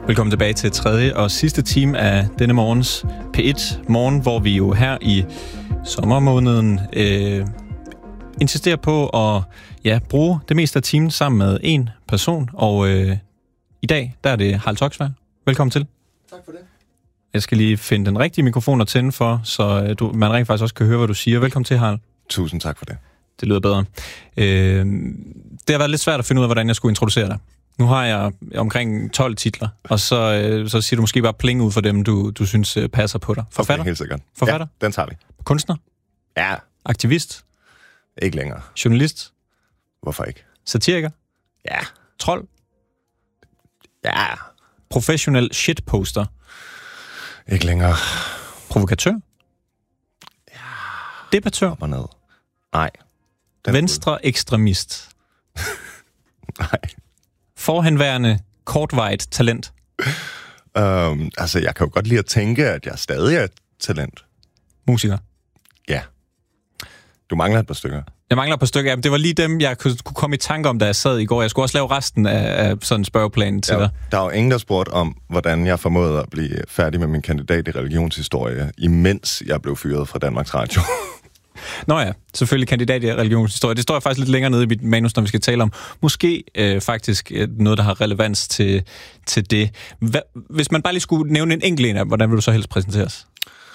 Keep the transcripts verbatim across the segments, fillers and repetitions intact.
Velkommen tilbage til tredje og sidste time af denne morgens P et Morgen, hvor vi jo her i sommermåneden øh, insisterer på at ja, bruge det meste af timen sammen med en person. Og øh, i dag, der er det Harald Toksvær. Velkommen til. Tak for det. Jeg skal lige finde den rigtige mikrofon at tænde for, så øh, du, man rent faktisk også kan høre, hvad du siger. Velkommen til, Harald. Tusind tak for det. Det lyder bedre. Øh, det har været lidt svært at finde ud af, hvordan jeg skulle introducere dig. Nu har jeg omkring tolv titler, og så, øh, så siger du måske bare pling ud for dem, du, du synes øh, passer på dig. Forfatter? Okay, helt sikkert. Forfatter? Ja, den tager vi. Kunstner? Ja. Aktivist? Ikke længere. Journalist? Hvorfor ikke? Satiriker? Ja. Trold? Ja. Professionel shitposter? Ikke længere. Provokatør? Ja. Debattør? Op og ned. Nej. Venstre ekstremist? Nej. Forhenværende kortvarigt talent? Um, altså, jeg kan jo godt lide at tænke, at jeg stadig er et talent. Musiker? Ja. Du mangler et par stykker. Jeg mangler et par stykker. Jamen, det var lige dem, jeg kunne komme i tanke om, da jeg sad i går. Jeg skulle også lave resten af, af sådan en spørgeplan til ja, dig. Der er jo ingen, der spurgte om, hvordan jeg formåede at blive færdig med min kandidat i religionshistorie, imens jeg blev fyret fra Danmarks Radio. Nå ja, selvfølgelig kandidat i religionshistorie. Det står jeg faktisk lidt længere nede i mit manus, når vi skal tale om. Måske øh, faktisk noget, der har relevans til, til det. Hva, hvis man bare lige skulle nævne en enkelt en af, hvordan vil du så helst præsenteres?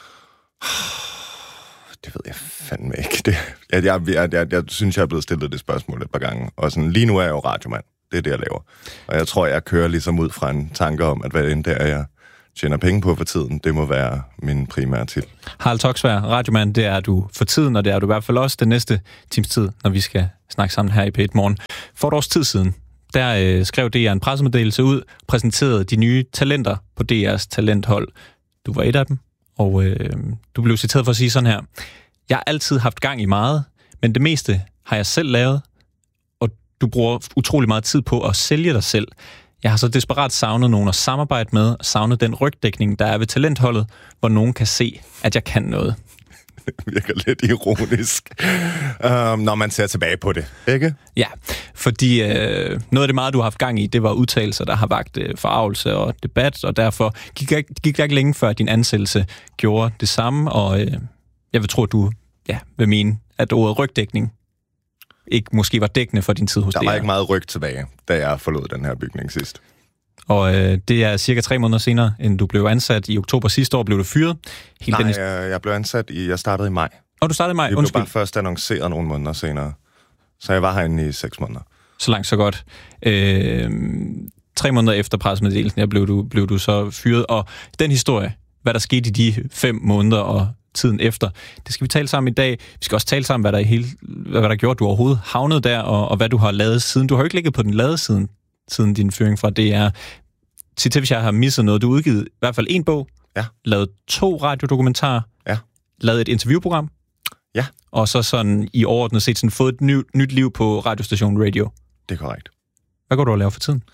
Det ved jeg fandme ikke. Det, jeg, jeg, jeg, jeg, jeg synes, jeg er blevet stillet det spørgsmål et par gange. Og sådan, lige nu er jeg jo radiomand. Det er det, jeg laver. Og jeg tror, jeg kører ligesom ud fra en tanke om, at hvad end der jeg tjener penge på for tiden, det må være min primære titel. Harald Toksvær, radiomand, det er du for tiden, og det er du i hvert fald også den næste times tid, når vi skal snakke sammen her i P et Morgen. For et års tid siden, der øh, skrev D R en pressemeddelelse ud, præsenterede de nye talenter på D R's talenthold. Du var et af dem, og øh, du blev citeret for at sige sådan her: Jeg har altid haft gang i meget, men det meste har jeg selv lavet, og du bruger utrolig meget tid på at sælge dig selv. Jeg har så desperat savnet nogen at samarbejde med, og savnet den rygdækning, der er ved talentholdet, hvor nogen kan se, at jeg kan noget. Det virker lidt ironisk, um, når man ser tilbage på det, ikke? Ja, fordi øh, noget af det meget, du har haft gang i, det var udtalelser, der har vagt øh, forargelse og debat, og derfor gik det gik ikke længe før din ansættelse gjorde det samme, og øh, jeg vil tro, at du ja, vil mene, at ordet rygdækning ikke måske var dækkende for din tid hos D R. Der var ikke meget ryg tilbage, da jeg forlod den her bygning sidst. Og øh, det er cirka tre måneder senere, end du blev ansat. I oktober sidste år blev du fyret. Helt Nej, den... jeg, jeg blev ansat i... Jeg startede i maj. Og du startede i maj? Jeg Undskyld. blev bare først annonceret nogle måneder senere. Så jeg var herinde i seks måneder. Så langt, så godt. Øh, tre måneder efter pressemeddelelsen, der blev du, blev du så fyret. Og den historie, hvad der skete i de fem måneder og tiden efter, det skal vi tale sammen i dag. Vi skal også tale sammen, hvad der, i hele, hvad der gjorde, at du overhovedet havnede der, og, og hvad du har lavet siden. Du har jo ikke ligget på den lade siden, siden din fyring fra D R. Sig til, hvis jeg har misset noget. Du har udgivet i hvert fald en bog, ja. Lavet to radiodokumentarer, ja. Lavet et interviewprogram, ja. Og så sådan i overordnet set sådan fået et ny, nyt liv på radiostationen Radio. Det er korrekt. Hvad går du at lave for tiden?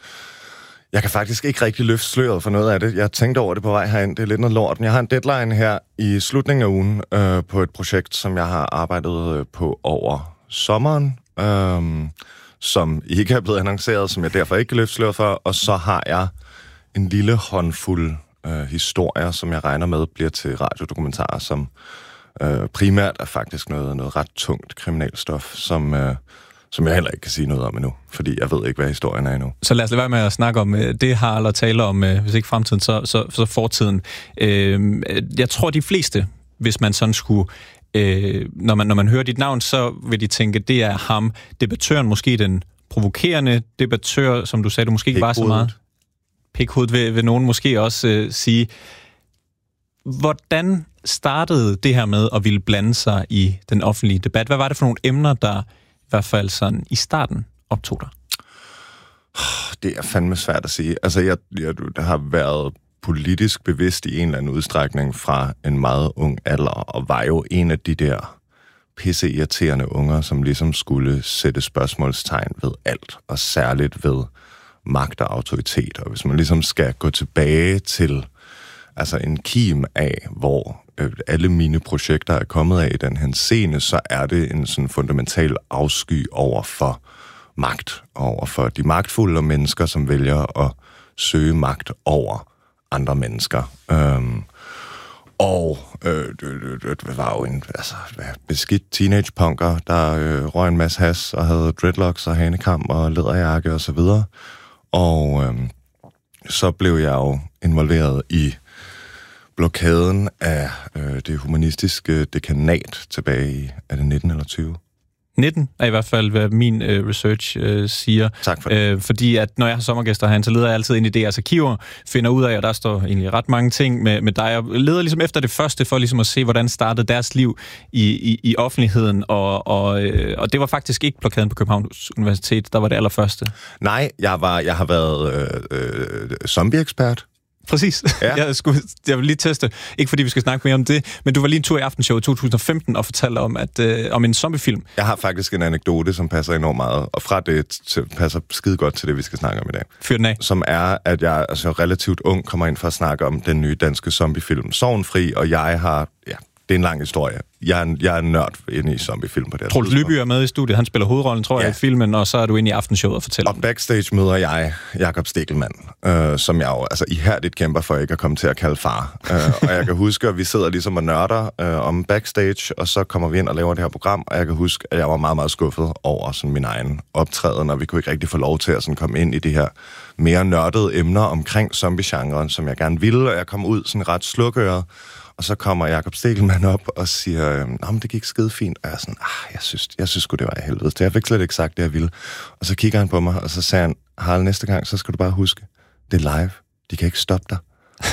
Jeg kan faktisk ikke rigtig løfte sløret for noget af det. Jeg tænkte over det på vej herind. Det er lidt noget lort. Men jeg har en deadline her i slutningen af ugen øh, på et projekt, som jeg har arbejdet på over sommeren, øh, som ikke er blevet annonceret, som jeg derfor ikke kan løfte sløret for. Og så har jeg en lille håndfuld øh, historier, som jeg regner med bliver til radiodokumentarer, som øh, primært er faktisk noget, noget ret tungt kriminalstof, som... Øh, som jeg heller ikke kan sige noget om endnu, fordi jeg ved ikke, hvad historien er endnu. Så lad os lade være med at snakke om det, Harald, og tale om, hvis ikke fremtiden, så, så, så fortiden. Øh, jeg tror, de fleste, hvis man sådan skulle, øh, når, man, når man hører dit navn, så vil de tænke, det er ham, debattøren, måske den provokerende debattør, som du sagde, du måske ikke var så meget. Pikhovedet vil, vil nogen måske også øh, sige. Hvordan startede det her med at ville blande sig i den offentlige debat? Hvad var det for nogle emner, der i hvert fald sådan i starten optog dig? Det er fandme svært at sige. Altså, jeg, jeg der har været politisk bevidst i en eller anden udstrækning fra en meget ung alder, og var jo en af de der pisseirriterende unger, som ligesom skulle sætte spørgsmålstegn ved alt, og særligt ved magt og autoritet. Og hvis man ligesom skal gå tilbage til altså en kim af, hvor øh, alle mine projekter er kommet af i den henseende, så er det en sådan fundamental afsky over for magt, over for de magtfulde mennesker, som vælger at søge magt over andre mennesker. Øhm, og øh, det, det, det var jo en altså, beskidt teenagepunker, der øh, røg en masse has og havde dreadlocks og hanekam og læderjakke og så videre. Og øh, så blev jeg jo involveret i blokaden af øh, det humanistiske dekanat tilbage i, er det nitten eller tyve? nitten er i hvert fald, hvad min øh, research øh, siger. Tak for det. Øh, fordi at når jeg har sommergæster herinde, så leder jeg altid ind i D R's arkiver, finder ud af, og der står egentlig ret mange ting med, med dig. Jeg leder ligesom efter det første, for ligesom at se, hvordan startede deres liv i, i, i offentligheden. Og, og, øh, og det var faktisk ikke blokaden på Københavns Universitet, der var det allerførste. Nej, jeg, var, jeg har været øh, øh, zombie-ekspert. Præcis. Ja. Jeg, skulle, jeg vil lige teste, ikke fordi vi skal snakke mere om det, men du var lige en tur i Aftenshowet i to tusind og femten og fortalte om, at, øh, om en zombiefilm. Jeg har faktisk en anekdote, som passer enormt meget, og fra det til, passer skide godt til det, vi skal snakke om i dag. Fyr den af. Som er, at jeg altså, relativt ung kommer ind for at snakke om den nye danske zombiefilm Sorgenfri, og jeg har... Ja, det er en lang historie. Jeg er en, jeg er en nørd inde i zombiefilm på det her Troels Lyby er med i studiet. Han spiller hovedrollen, tror ja. jeg, i filmen, og så er du inde i Aftenshowet og fortæller. Og backstage møder jeg Jakob Stegelmann, øh, som jeg jo altså ihærdigt kæmper for ikke at komme til at kalde far. øh, og jeg kan huske, at vi sidder ligesom og nørder øh, om backstage, og så kommer vi ind og laver det her program, og jeg kan huske, at jeg var meget, meget skuffet over sådan, min egen optræden, og vi kunne ikke rigtig få lov til at sådan, komme ind i de her mere nørdede emner omkring zombie-genren, som jeg gerne ville, og jeg kom ud sådan ret slukøret. Og så kommer Jakob Stegelmann op og siger, nå, men det gik skide fint. Og jeg er sådan, ah, jeg synes, jeg synes sgu, det var af helvede. Så jeg fik slet ikke sagt det, jeg ville. Og så kigger han på mig, og så sagde han, Harald, næste gang, så skal du bare huske, det er live. De kan ikke stoppe dig.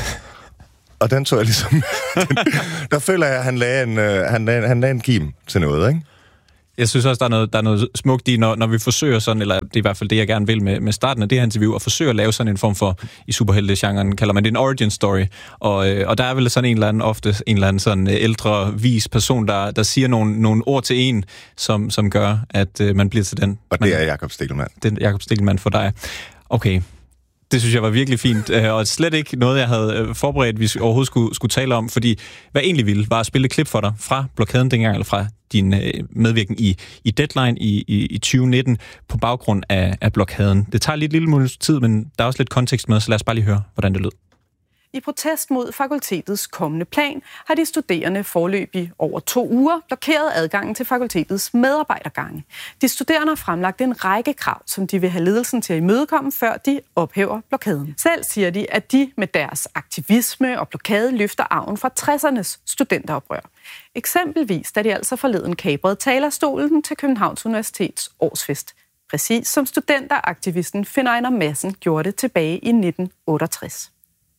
Og den tog jeg ligesom... den, der føler jeg, at han lagde en, uh, han lagde, han lagde en kim til noget, ikke? Jeg synes også, der er noget, der er noget smukt i, når, når vi forsøger sådan, eller det er i hvert fald det, jeg gerne vil med, med starten af det her interview, at forsøge at lave sådan en form for, i superhelte-genren kalder man det en origin story. Og, øh, og der er vel sådan en eller anden, ofte en eller anden sådan ældre, vis person, der, der siger nogle, nogle ord til en, som, som gør, at øh, man bliver til den. Og det er Jakob Stegelmann. Det er Jakob Stegelmann for dig. Okay. Det synes jeg var virkelig fint, og slet ikke noget, jeg havde forberedt, vi overhovedet skulle, skulle tale om, fordi hvad jeg egentlig ville, var at spille et klip for dig fra blokaden dengang, eller fra din medvirken i, i Deadline i, i, i tyve nitten, på baggrund af, af blokaden. Det tager lidt lille smule tid, men der er også lidt kontekst med, så lad os bare lige høre, hvordan det lød. I protest mod fakultetets kommende plan har de studerende foreløbig over to uger blokeret adgangen til fakultetets medarbejdergange. De studerende har fremlagt en række krav, som de vil have ledelsen til at imødekomme, før de ophæver blokaden. Selv siger de, at de med deres aktivisme og blokade løfter arven fra tressernes studenteroprør. Eksempelvis, da de altså forleden kabrede talerstolen til Københavns Universitets årsfest. Præcis som studenteraktivisten Finn Einar Madsen gjorde det tilbage i nitten otteogtres.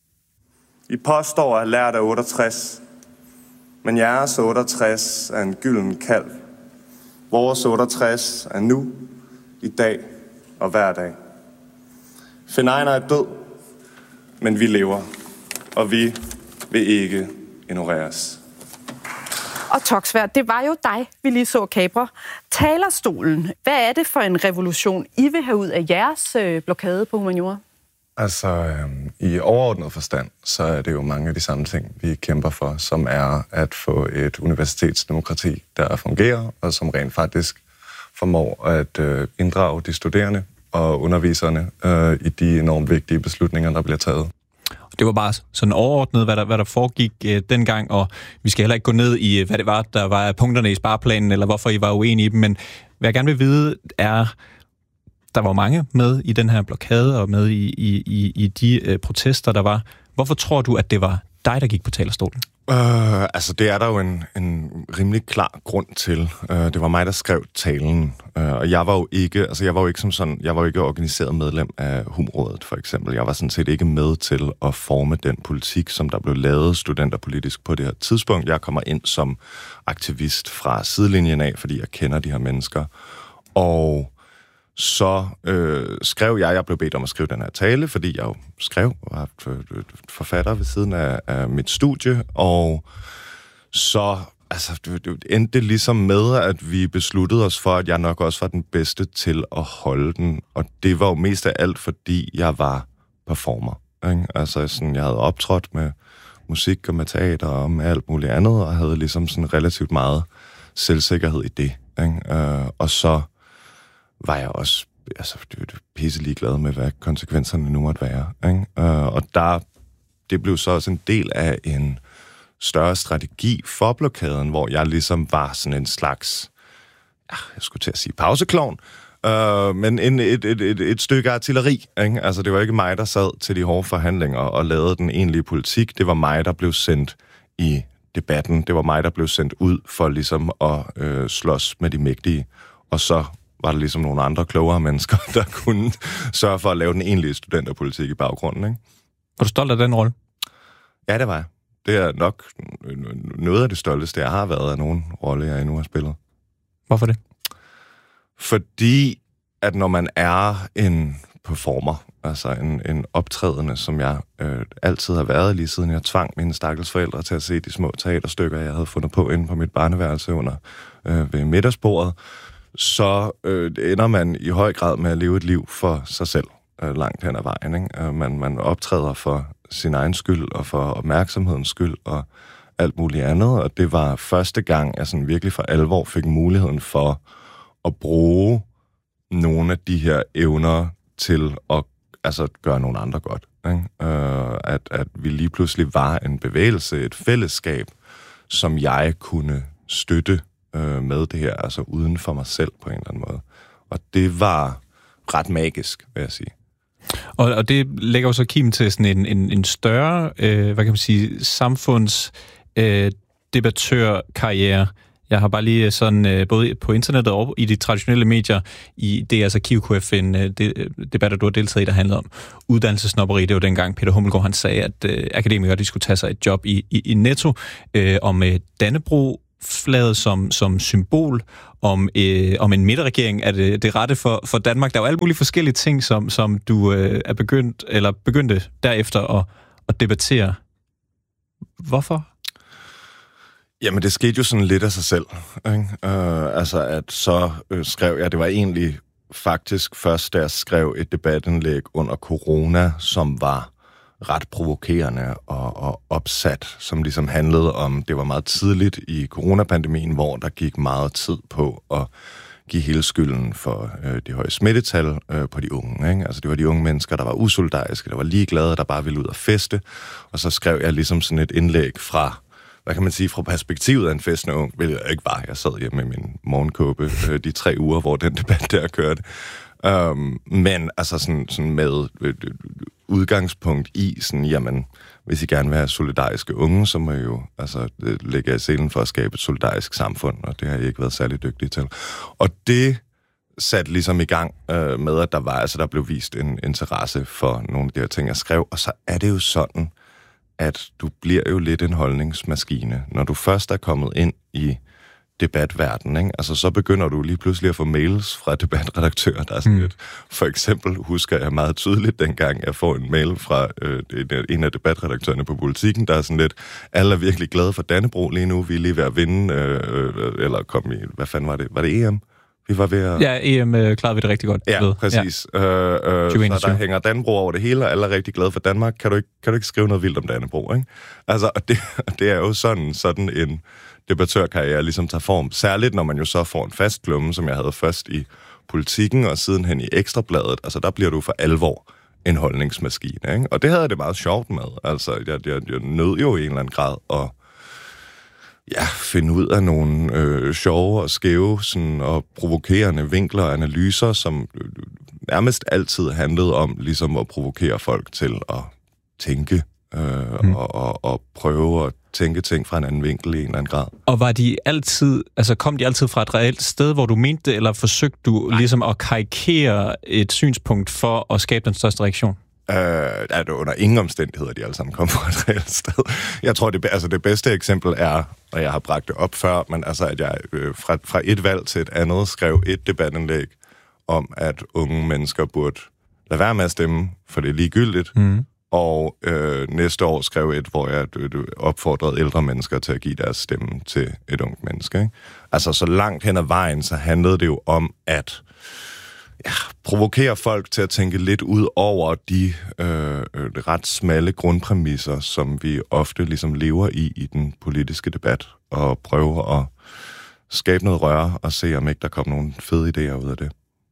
I påstår at have lært af otteogtres, men jeres otteogtres er en gylden kalv. Vores otteogtres er nu, i dag og hver dag. Finn Einar er død, men vi lever, og vi vil ikke ignoreres. Og Toksværd, det var jo dig, vi lige så kabre talerstolen. Hvad er det for en revolution, I vil have ud af jeres øh, blokade på humaniora? Altså, øh, i overordnet forstand, så er det jo mange af de samme ting, vi kæmper for, som er at få et universitetsdemokrati, der fungerer, og som rent faktisk formår at øh, inddrage de studerende og underviserne øh, i de enormt vigtige beslutninger, der bliver taget. Det var bare sådan overordnet, hvad der, hvad der foregik øh, dengang, og vi skal heller ikke gå ned i, hvad det var, der var punkterne i spareplanen, eller hvorfor I var uenige i dem, men hvad jeg gerne vil vide er... Der var mange med i den her blokade og med i, i, i, i de øh, protester, der var. Hvorfor tror du, at det var dig, der gik på talerstolen? Uh, altså, det er der jo en, en rimelig klar grund til. Uh, det var mig, der skrev talen. Uh, og jeg var jo ikke, altså, jeg var jo ikke som sådan, jeg var jo ikke organiseret medlem af Humrådet, for eksempel. Jeg var sådan set ikke med til at forme den politik, som der blev lavet studenterpolitisk på det her tidspunkt. Jeg kommer ind som aktivist fra sidelinjen af, fordi jeg kender de her mennesker. Og så øh, skrev jeg, jeg blev bedt om at skrive den her tale, fordi jeg jo skrev og var forfatter ved siden af, af mit studie, og så altså, det, det endte ligesom med, at vi besluttede os for, at jeg nok også var den bedste til at holde den, og det var jo mest af alt, fordi jeg var performer. Ikke? Altså, sådan, jeg havde optrådt med musik og med teater og med alt muligt andet, og havde ligesom sådan relativt meget selvsikkerhed i det. Ikke? Øh, og så var jeg også altså, de er pisse ligeglade med, hvad konsekvenserne nu måtte være. Ikke? Øh, og der, det blev så også en del af en større strategi for blokaden, hvor jeg ligesom var sådan en slags, ja, jeg skulle til at sige pauseklovn, øh, men en, et, et, et, et stykke artilleri. Ikke? Altså, det var ikke mig, der sad til de hårde forhandlinger og lavede den egentlige politik. Det var mig, der blev sendt i debatten. Det var mig, der blev sendt ud for ligesom at øh, slås med de mægtige. Og så var der ligesom nogle andre klogere mennesker, der kunne sørge for at lave den egentlige studenterpolitik i baggrunden. Ikke? Var du stolt af den rolle? Ja, det var jeg. Det er nok noget af det stolteste, jeg har været af nogen rolle, jeg endnu har spillet. Hvorfor det? Fordi, at når man er en performer, altså en, en optrædende, som jeg øh, altid har været, lige siden jeg tvang mine stakkels forældre til at se de små teaterstykker, jeg havde fundet på inde på mit barneværelse under øh, ved middagsbordet, så øh, ender man i høj grad med at leve et liv for sig selv øh, langt hen ad vejen. Ikke? Øh, man, man optræder for sin egen skyld og for opmærksomhedens skyld og alt muligt andet, og det var første gang, jeg sådan virkelig for alvor fik muligheden for at bruge nogle af de her evner til at altså, gøre nogle andre godt. Ikke? Øh, at, at vi lige pludselig var en bevægelse, et fællesskab, som jeg kunne støtte øh, med det her, altså uden for mig selv på en eller anden måde. Og det var ret magisk, vil jeg sige. Og, og det lægger jo så kim til sådan en, en, en større, øh, hvad kan man sige, samfunds øh, debattørkarriere. Jeg har bare lige sådan, øh, både på internettet og i de traditionelle medier, i det altså K Q F, en øh, de, debatter, du har deltaget i, der handlede om uddannelsesnopperi. Det var dengang Peter Hummelgaard, han sagde, at øh, akademikere, de skulle tage sig et job i, i, i Netto, øh, om øh, Dannebrog, flaget som, som symbol, om, øh, om en midterregering er det, det rette for, for Danmark. Der er jo alle mulige forskellige ting, som, som du øh, er begyndt, eller begyndte derefter at, at debattere. Hvorfor? Jamen, det skete jo sådan lidt af sig selv. Ikke? Øh, altså, at så øh, skrev jeg, det var egentlig faktisk først, da jeg skrev et debatindlæg under corona, som var ret provokerende og, og opsat, som ligesom handlede om, det var meget tidligt i coronapandemien, hvor der gik meget tid på at give hele skylden for øh, de høje smittetal øh, på de unge. Ikke? Altså det var de unge mennesker, der var usolidariske, der var ligeglade, der bare ville ud og feste. Og så skrev jeg ligesom sådan et indlæg fra, hvad kan man sige, fra perspektivet af en festende ung, hvilket jeg ikke var. Jeg sad hjemme med min morgenkåbe øh, de tre uger, hvor den debat der kørte. Um, men altså sådan, sådan med øh, udgangspunkt i sådan, jamen, hvis I gerne vil have solidariske unge, så må I jo altså, lægge af scenen for at skabe et solidarisk samfund, og det har jeg ikke været særlig dygtig til. Og det satte ligesom i gang øh, med, at der var, altså der blev vist en interesse for nogle af de her ting, jeg skrev, og så er det jo sådan, at du bliver jo lidt en holdningsmaskine. Når du først er kommet ind i debatverden, ikke? Altså, så begynder du lige pludselig at få mails fra debatredaktører, der er sådan mm. lidt. For eksempel husker jeg meget tydeligt, dengang jeg får en mail fra øh, en af debatredaktørerne på Politikken, der er sådan lidt, alle er virkelig glade for Dannebrog lige nu, vi er lige ved at vinde, øh, eller kom i, hvad fanden var det? Var det E M? Vi var ved at... Ja, E M øh, klarede vi det rigtig godt. Ja, ved. præcis. Ja. Øh, øh, så der hænger Dannebrog over det hele, og alle er rigtig glade for Danmark. Kan du ikke, kan du ikke skrive noget vildt om Dannebrog, ikke? Altså, og det, det er jo sådan, sådan en debattørkarriere ligesom tager form. Særligt, når man jo så får en fast klumme, som jeg havde først i Politikken, og sidenhen i Ekstrabladet. Altså, der bliver du for alvor en holdningsmaskine, ikke? Og det havde jeg det meget sjovt med. Altså, jeg, jeg, jeg nød jo i en eller anden grad at ja, finde ud af nogle øh, sjove og skæve sådan, og provokerende vinkler og analyser, som øh, nærmest altid handlede om ligesom at provokere folk til at tænke øh, mm. og, og, og prøve at tænke ting fra en anden vinkel i en eller anden grad. Og var de altid, altså kom de altid fra et reelt sted, hvor du mente det, eller forsøgte du Nej. ligesom at karikere et synspunkt for at skabe den største reaktion? Øh, er det under ingen omstændigheder, de alle sammen kom fra et reelt sted. Jeg tror, det, altså det bedste eksempel er, og jeg har bragt det op før, men altså, at jeg øh, fra, fra et valg til et andet skrev et debatindlæg om, at unge mennesker burde lade være med at stemme, for det er ligegyldigt. Mm. Og øh, næste år skrev et, hvor jeg øh, opfordrede ældre mennesker til at give deres stemme til et ungt menneske. Ikke? Altså, så langt hen ad vejen, så handlede det jo om, at ja, provokere folk til at tænke lidt ud over de øh, ret smalle grundpræmisser, som vi ofte ligesom lever i i den politiske debat, og prøve at skabe noget røre og se, om ikke der kommer nogle fede idéer ud af det.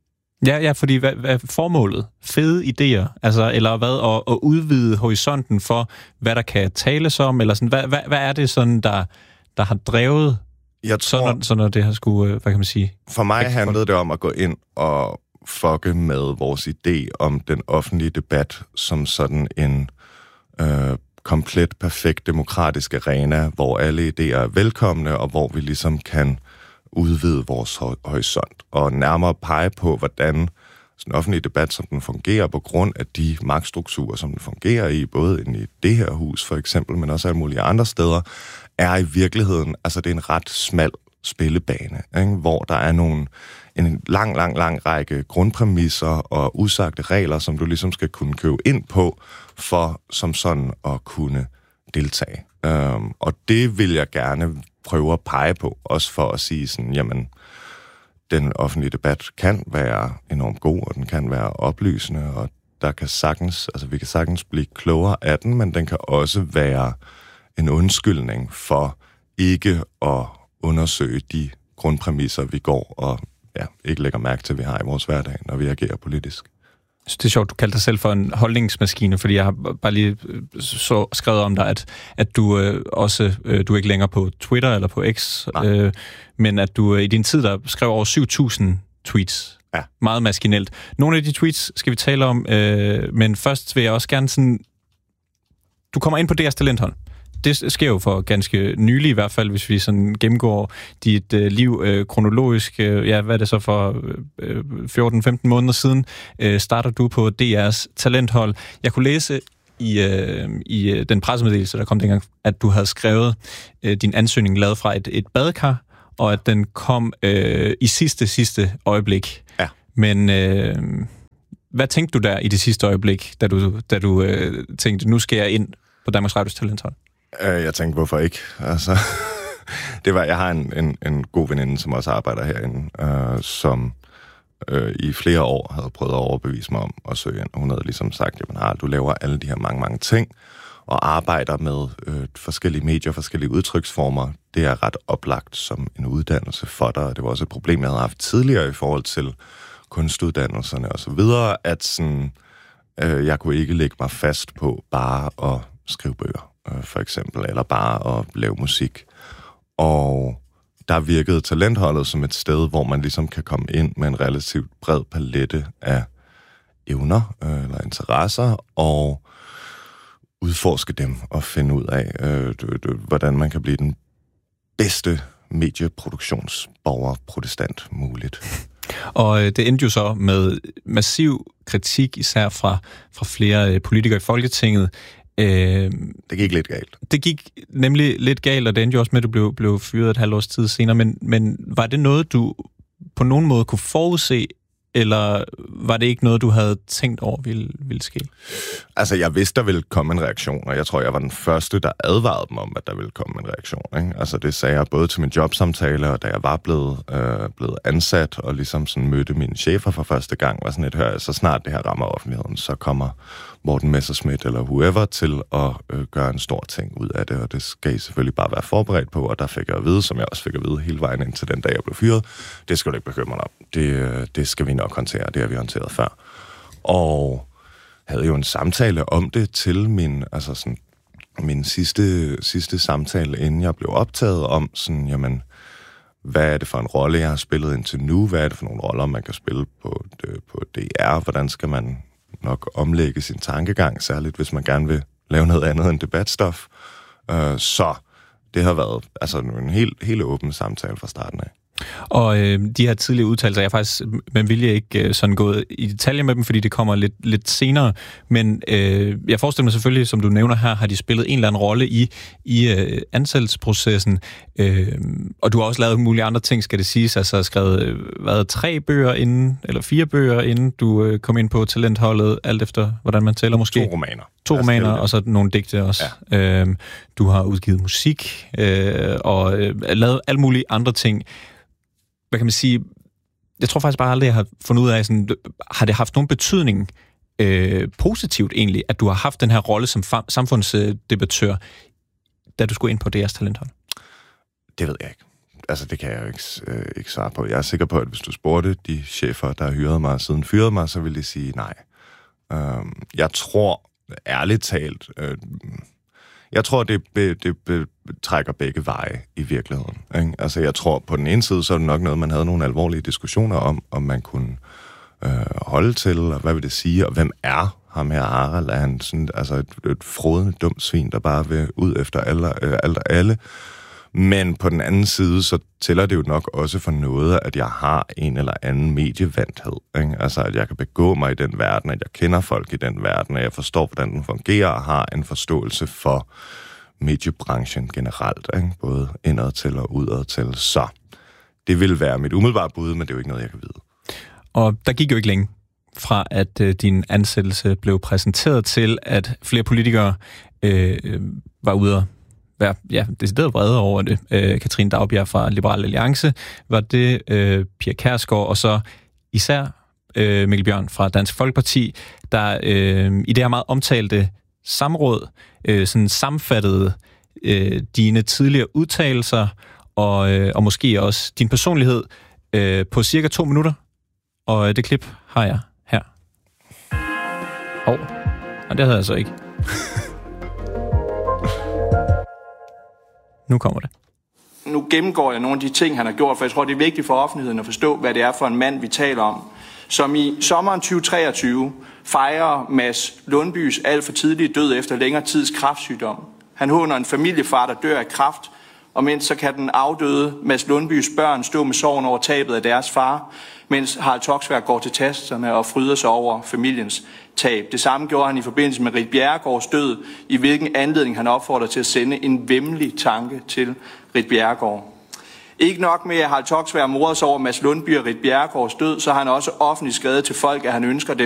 Ja, ja, fordi hvad, hvad er formålet? Fede idéer, altså, eller hvad? At, at udvide horisonten for, hvad der kan tales om, eller sådan, hvad, hvad, hvad er det sådan, der, der har drevet Jeg tror, sådan, sådan, når det har skulle, hvad kan man sige? For mig handlede det om at gå ind og fucke med vores idé om den offentlige debat som sådan en øh, komplet, perfekt demokratisk arena, hvor alle idéer er velkomne, og hvor vi ligesom kan udvide vores horisont, og nærmere pege på, hvordan sådan en offentlig debat, som den fungerer, på grund af de magtstrukturer, som den fungerer i, både inde i det her hus for eksempel, men også alle mulige andre steder, er i virkeligheden, altså det er en ret smal spillebane, ikke? Hvor der er nogle, en lang, lang, lang række grundpræmisser og usagte regler, som du ligesom skal kunne købe ind på, for som sådan at kunne deltage. Øhm, og det vil jeg gerne prøve at pege på, også for at sige sådan, jamen, den offentlige debat kan være enormt god, og den kan være oplysende, og der kan sagtens, altså vi kan sagtens blive klogere af den, men den kan også være en undskyldning for ikke at undersøge de grundpræmisser, vi går og ja, ikke lægger mærke til, at vi har i vores hverdag, når vi agerer politisk. Så det er sjovt, du kaldte dig selv for en holdningsmaskine, fordi jeg har bare lige så skrevet om dig, at, at du øh, også, øh, du er ikke længere på Twitter eller på X, øh, men at du øh, i din tid, der skrev over syv tusind tweets. Ja. Meget maskinelt. Nogle af de tweets skal vi tale om, øh, men først vil jeg også gerne sådan... Du kommer ind på D R's Talenthold. Det sker jo for ganske nylig i hvert fald, hvis vi sådan gennemgår dit øh, liv øh, kronologisk. Øh, ja, hvad er det så for øh, fjorten femten måneder siden, øh, starter du på D R's Talenthold. Jeg kunne læse i, øh, i øh, den pressemeddelelse, der kom dengang, at du havde skrevet øh, din ansøgning lavet fra et, et badekar, og at den kom øh, i sidste, sidste øjeblik. Ja. Men øh, hvad tænkte du der i det sidste øjeblik, da du, da du øh, tænkte, nu skal jeg ind på Danmarks Radios Talenthold? Jeg tænkte, hvorfor ikke? Altså, det var, jeg har en, en, en god veninde, som også arbejder herinde, øh, som øh, i flere år havde prøvet at overbevise mig om at søge ind. Hun havde ligesom sagt, at du laver alle de her mange, mange ting, og arbejder med øh, forskellige medier, forskellige udtryksformer. Det er ret oplagt som en uddannelse for dig, og det var også et problem, jeg havde haft tidligere i forhold til kunstuddannelserne og så videre, at sådan, øh, jeg kunne ikke lægge mig fast på bare at skrive bøger, for eksempel, eller bare at lave musik. Og der virkede Talentholdet som et sted, hvor man ligesom kan komme ind med en relativt bred palette af evner øh, eller interesser, og udforske dem og finde ud af, øh, hvordan man kan blive den bedste medieproduktionsborger protestant muligt. Og øh, det endte jo så med massiv kritik, især fra, fra flere øh, politikere i Folketinget. Øh, det gik lidt galt. Det gik nemlig lidt galt, og det endte jo også med, at du blev, blev fyret et halvt års tid senere. Men, men var det noget, du på nogen måde kunne forudse, eller var det ikke noget, du havde tænkt over ville, ville ske? Altså, jeg vidste, der ville komme en reaktion, og jeg tror, jeg var den første, der advarede dem om, at der ville komme en reaktion. Ikke? Altså, det sagde jeg både til min jobsamtale, og da jeg var blevet, øh, blevet ansat, og ligesom sådan mødte mine chefer for første gang, var sådan et, hør, så snart det her rammer offentligheden, så kommer Morten Messerschmidt eller whoever til at øh, gøre en stor ting ud af det, og det skal I selvfølgelig bare være forberedt på, og der fik jeg at vide, som jeg også fik at vide hele vejen indtil den dag, jeg blev fyret, det skal du ikke bekymre dig om. Det, det skal vi nok håndtere, det har vi håndteret før. Og havde jo en samtale om det til min, altså sådan, min sidste, sidste samtale, inden jeg blev optaget om sådan, jamen, hvad er det for en rolle, jeg har spillet indtil nu? Hvad er det for nogle roller, man kan spille på, på D R? Hvordan skal man nok omlægge sin tankegang, særligt hvis man gerne vil lave noget andet end debatstof? Uh, så det har været altså en helt, helt åben samtale fra starten af. Og øh, de her tidlige udtalelser, jeg har faktisk med vilje ikke øh, sådan gået i detaljer med dem, fordi det kommer lidt, lidt senere, men øh, jeg forestiller mig selvfølgelig, som du nævner her, har de spillet en eller anden rolle i, i øh, ansættelsesprocessen, øh, og du har også lavet mulige andre ting, skal det siges, altså skrevet øh, hvad, tre bøger inden, eller fire bøger inden du øh, kom ind på Talentholdet, alt efter hvordan man tæller måske. To romaner. To romaner, og så nogle digte også. Ja. Øh, du har udgivet musik, øh, og øh, lavet alle mulige andre ting. Hvad kan man sige, jeg tror faktisk bare aldrig, jeg har fundet ud af, sådan, har det haft nogen betydning øh, positivt egentlig, at du har haft den her rolle som fa- samfundsdebattør, da du skulle ind på D R's Talenthold? Det ved jeg ikke. altså det kan jeg jo ikke, øh, ikke svare på. Jeg er sikker på, at hvis du spurgte de chefer, der har hyret mig siden fyrede mig, så vil de sige nej. Øh, jeg tror, ærligt talt, øh, jeg tror, det, be, det be, trækker begge veje i virkeligheden. Ikke? Altså jeg tror, på den ene side, så er det nok noget, man havde nogle alvorlige diskussioner om, om man kunne øh, holde til, og hvad vil det sige, og hvem er ham her Harald? Er han sådan, altså et, et frodende dumt svin, der bare vil ud efter alle, øh, alt og alle? Men på den anden side, så tæller det jo nok også for noget, at jeg har en eller anden medievandthed. Ikke? Altså, at jeg kan begå mig i den verden, at jeg kender folk i den verden, at jeg forstår, hvordan den fungerer, og har en forståelse for mediebranchen generelt. Ikke? Både indad til og udad til. Så det vil være mit umiddelbare bud, men det er jo ikke noget, jeg kan vide. Og der gik jo ikke længe fra, at øh, din ansættelse blev præsenteret til, at flere politikere øh, var ude og være ja, decideret vrede over det. Øh, Katrine Daugbjerg fra Liberal Alliance var det, øh, Pia Kjærsgaard, og så især øh, Mikkel Bjørn fra Dansk Folkeparti, der øh, i det her meget omtalte samråd øh, sådan sammenfattede øh, dine tidligere udtalelser og, øh, og måske også din personlighed øh, på cirka to minutter. Og øh, det klip har jeg her. Åh, oh, og det havde jeg så ikke. Nu kommer det. Nu gennemgår jeg nogle af de ting, han har gjort, for jeg tror, det er vigtigt for offentligheden at forstå, hvad det er for en mand, vi taler om. Som i sommeren tyve treogtyve fejrer Mads Lundbys alt for tidlige død efter længere tids kræftsygdom. Han håner en familiefar, der dør af kræft, og mens så kan den afdøde Mads Lundbys børn stå med sorgen over tabet af deres far, mens Harald Toksværk går til tasterne og fryder sig over familiens tab. Det samme gjorde han i forbindelse med Ritt Bjerregaards død, i hvilken anledning han opfordrer til at sende en væmmelig tanke til Ritt Bjerregaard. Ikke nok med, at Harald Toksværk morede sig over Mads Lundby og Ritt Bjerregaards død, så har han også offentligt skrevet til folk, at han ønsker dem